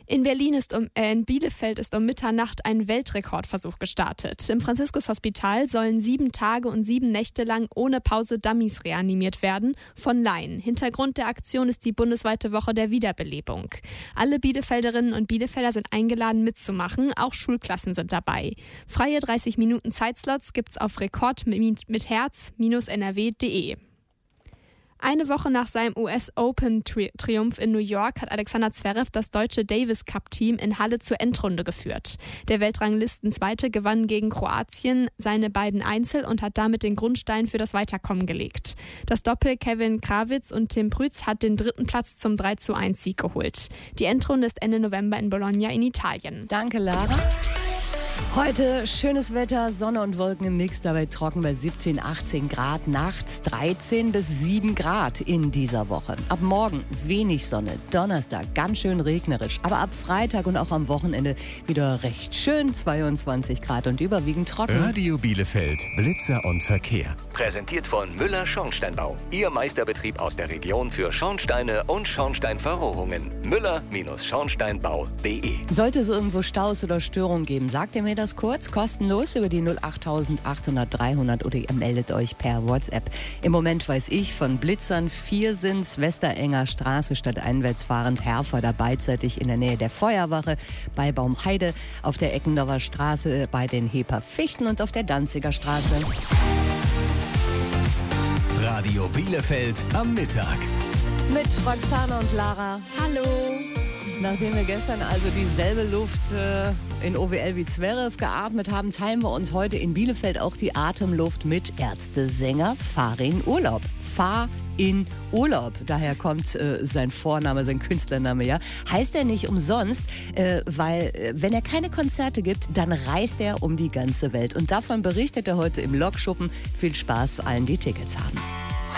In Bielefeld ist um Mitternacht ein Weltrekordversuch gestartet. Im Franziskus-Hospital sollen 7 Tage und 7 Nächte lang ohne Pause Dummies reanimiert werden, von Laien. Hintergrund der Aktion ist die bundesweite Woche der Wiederbelebung. Alle Bielefelderinnen und Bielefelder sind eingeladen mitzumachen, auch Schulklassen sind dabei. Freie 30 Minuten Zeitslots gibt's auf rekord-mit-herz-nrw.de. Eine Woche nach seinem US-Open-Triumph in New York hat Alexander Zverev das deutsche Davis-Cup-Team in Halle zur Endrunde geführt. Der Weltranglistenzweite gewann gegen Kroatien seine beiden Einzel und hat damit den Grundstein für das Weiterkommen gelegt. Das Doppel Kevin Krawitz und Tim Prütz hat den 3. Platz zum 3:1-Sieg geholt. Die Endrunde ist Ende November in Bologna in Italien. Danke, Lara. Heute schönes Wetter, Sonne und Wolken im Mix, dabei trocken bei 17, 18 Grad, nachts 13 bis 7 Grad in dieser Woche. Ab morgen wenig Sonne, Donnerstag ganz schön regnerisch, aber ab Freitag und auch am Wochenende wieder recht schön, 22 Grad und überwiegend trocken. Radio Bielefeld, Blitzer und Verkehr. Präsentiert von Müller Schornsteinbau. Ihr Meisterbetrieb aus der Region für Schornsteine und Schornsteinverrohrungen. Müller-Schornsteinbau.de. Sollte es irgendwo Staus oder Störungen geben, sagt ihr mir das kurz, kostenlos über die 08800 300 oder ihr meldet euch per WhatsApp. Im Moment weiß ich von Blitzern, 4 sind's, Westerenger Straße stadteinwärts fahrend, Herforder beidseitig in der Nähe der Feuerwache, bei Baumheide, auf der Eckendorfer Straße, bei den Heper Fichten und auf der Danziger Straße. Radio Bielefeld am Mittag. Mit Roxana und Lara. Hallo! Nachdem wir gestern also dieselbe Luft in OWL wie Zverev geatmet haben, teilen wir uns heute in Bielefeld auch die Atemluft mit Ärztesänger Farin Urlaub. Fahr in Urlaub, daher kommt sein Vorname, sein Künstlername, ja. Heißt er nicht umsonst, weil wenn er keine Konzerte gibt, dann reist er um die ganze Welt. Und davon berichtet er heute im Lokschuppen. Viel Spaß allen, die Tickets haben.